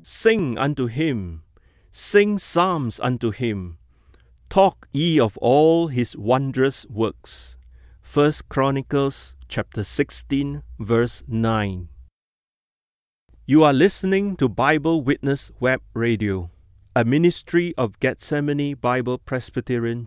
sing unto him, sing psalms unto him. Talk ye of all his wondrous works. 1 Chronicles chapter 16, verse 9. You are listening to Bible Witness Web Radio, a ministry of Gethsemane Bible Presbyterian